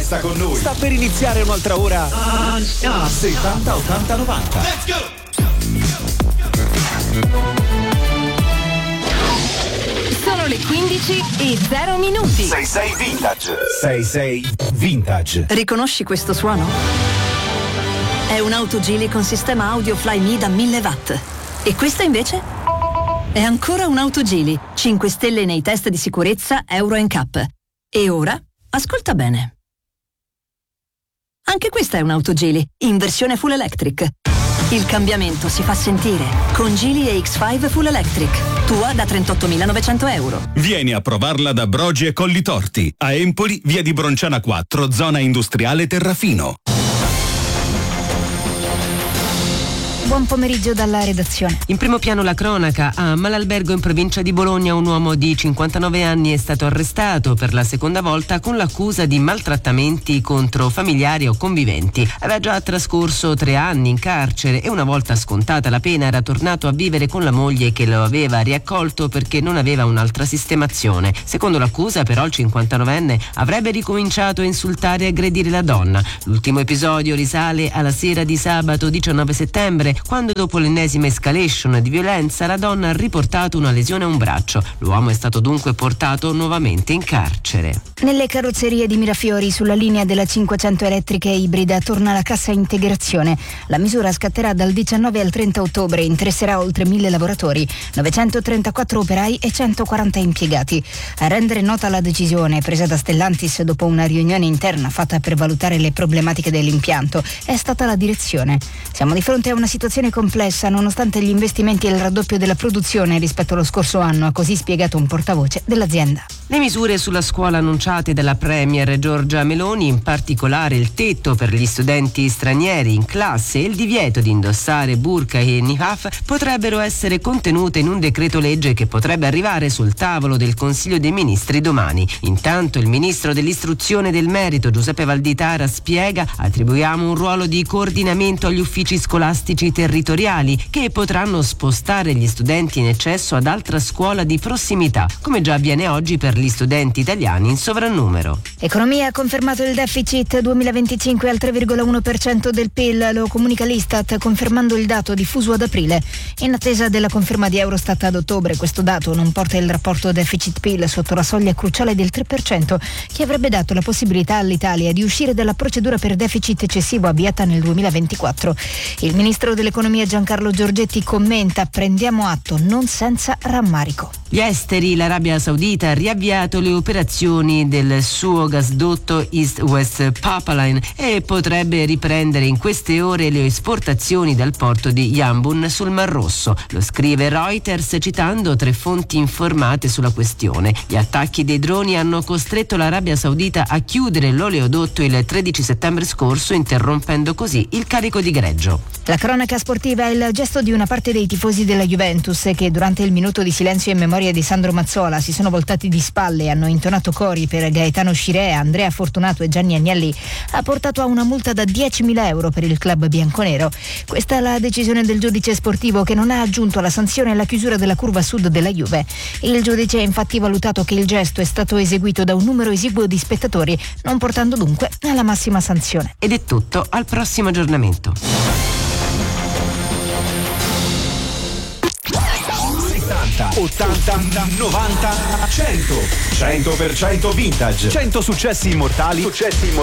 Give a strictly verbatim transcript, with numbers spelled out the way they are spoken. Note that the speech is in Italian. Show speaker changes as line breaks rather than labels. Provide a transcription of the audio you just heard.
resta con noi. Sta per iniziare un'altra ora. Ah, settanta ottanta novanta. Let's go!
Sono le quindici e zero minuti.
sei sei Vintage. sei sei Vintage.
Riconosci questo suono? È un'auto Geely con sistema audio Flyme da mille watt. E questa invece? È ancora un'auto Geely, cinque stelle nei test di sicurezza Euro N C A P. E ora, ascolta bene. Anche questa è un'auto Geely, in versione full electric. Il cambiamento si fa sentire con Geely E X cinque Full Electric, tua da trentottomilanovecento euro.
Vieni a provarla da Brogi e Collitorti, a Empoli, via di Bronciana quattro, zona industriale Terrafino.
Buon pomeriggio dalla redazione.
In primo piano la cronaca. A Malalbergo in provincia di Bologna un uomo di cinquantanove anni è stato arrestato per la seconda volta con l'accusa di maltrattamenti contro familiari o conviventi. Aveva già trascorso tre anni in carcere e una volta scontata la pena era tornato a vivere con la moglie che lo aveva riaccolto perché non aveva un'altra sistemazione. Secondo l'accusa però il cinquantanovenne avrebbe ricominciato a insultare e aggredire la donna. L'ultimo episodio risale alla sera di sabato diciannove settembre, quando dopo l'ennesima escalation di violenza la donna ha riportato una lesione a un braccio. L'uomo è stato dunque portato nuovamente in carcere.
Nelle carrozzerie di Mirafiori sulla linea della cinquecento elettrica e ibrida torna la cassa integrazione. La misura scatterà dal diciannove al trenta ottobre e interesserà oltre mille lavoratori, novecentotrentaquattro operai e centoquaranta impiegati. A rendere nota la decisione presa da Stellantis dopo una riunione interna fatta per valutare le problematiche dell'impianto è stata la direzione. Siamo di fronte a una situazione complessa nonostante gli investimenti e il raddoppio della produzione rispetto allo scorso anno, ha così spiegato un portavoce dell'azienda.
Le misure sulla scuola annunciate dalla Premier Giorgia Meloni, in particolare il tetto per gli studenti stranieri in classe e il divieto di indossare burqa e niqab, potrebbero essere contenute in un decreto legge che potrebbe arrivare sul tavolo del Consiglio dei Ministri domani. Intanto il ministro dell'istruzione e del merito Giuseppe Valditara spiega: attribuiamo un ruolo di coordinamento agli uffici scolastici territoriali che potranno spostare gli studenti in eccesso ad altra scuola di prossimità, come già avviene oggi per gli studenti italiani in sovrannumero.
Economia ha confermato il deficit duemilaventicinque al tre virgola uno per cento del P I L, lo comunica l'Istat confermando il dato diffuso ad aprile. In attesa della conferma di Eurostat ad ottobre, questo dato non porta il rapporto deficit-P I L sotto la soglia cruciale del tre per cento, che avrebbe dato la possibilità all'Italia di uscire dalla procedura per deficit eccessivo avviata nel duemilaventiquattro. Il ministro dell'economia Giancarlo Giorgetti commenta: prendiamo atto, non senza rammarico.
Gli esteri, l'Arabia Saudita ha riavviato le operazioni del suo gasdotto East-West Pipeline e potrebbe riprendere in queste ore le esportazioni dal porto di Yanbu sul Mar Rosso. Lo scrive Reuters citando tre fonti informate sulla questione. Gli attacchi dei droni hanno costretto l'Arabia Saudita a chiudere l'oleodotto il tredici settembre scorso, interrompendo così il carico di greggio.
La cronaca sportiva è il gesto di una parte dei tifosi della Juventus che durante il minuto di silenzio in memoria di Sandro Mazzola si sono voltati di spalle e hanno intonato cori per Gaetano Scirea, Andrea Fortunato e Gianni Agnelli, ha portato a una multa da diecimila euro per il club bianconero. Questa è la decisione del giudice sportivo, che non ha aggiunto alla sanzione la chiusura della curva sud della Juve. Il giudice ha infatti valutato che il gesto è stato eseguito da un numero esiguo di spettatori, non portando dunque alla massima sanzione.
Ed è tutto, al prossimo aggiornamento.
ottanta, novanta, cento. cento per cento vintage. cento successi immortali. Successi immortali.